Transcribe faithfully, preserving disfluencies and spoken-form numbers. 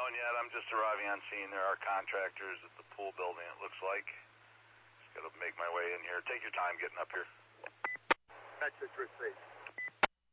known yet. I'm just arriving on scene. There are contractors at the pool building, it looks like. Just got to make my way in here. Take your time getting up here. Texas received.